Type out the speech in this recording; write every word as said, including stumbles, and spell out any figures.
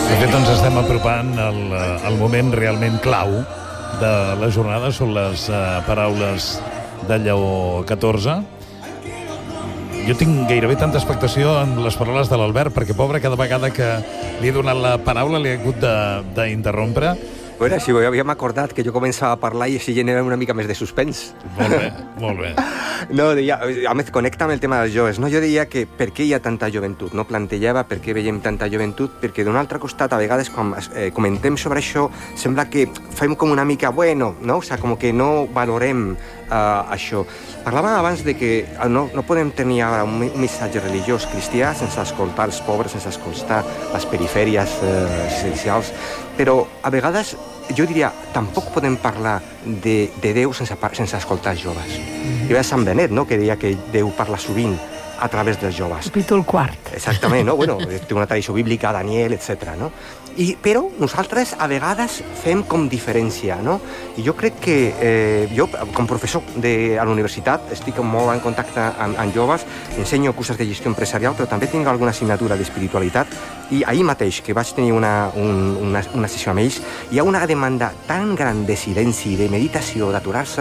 De fet, ens estem apropant al, al moment realment clau de la jornada. Són les uh, paraules de Lleó catorze. Jo tinc gairebé tanta expectació en les paraules de l'Albert, perquè, pobre, cada vegada que li he donat la paraula li he hagut d'interrompre. Bueno, si ho havíem acordat, que jo començava a parlar i així generem una mica més de suspens. Molt bé, molt bé. No, deia, a més, connecta amb el tema dels joves, no? Jo deia que per què hi ha tanta joventut, no? Plantejava per què veiem tanta joventut, perquè d'un altre costat, a vegades, quan eh, comentem sobre això, sembla que fem com una mica, bueno, no? O sigui, com que no valorem eh, això. Parlàvem abans de que no, no podem tenir ara un, un missatge religiós cristià sense escoltar els pobres, sense escoltar les perifèries eh, essencials, però a vegades jo diria, tampoc podem parlar de, de Déu sense, sense escoltar els joves. Hi va Sant Benet, no?, que deia que Déu parla sovint a través dels joves. Capítol quart. Exactament, no? Bueno, té una tradició bíblica, Daniel, etcètera, no? I, però nosaltres a vegades fem com diferència, no? I jo crec que eh, jo, com professor de, a la universitat, estic molt en contacte amb, amb joves, ensenyo cursos de gestió empresarial, però també tinc alguna assignatura d'espiritualitat, i ahir mateix, que vaig tenir una, un, una, una sessió amb ells, hi ha una demanda tan gran de silenci, de meditació, d'aturar-se,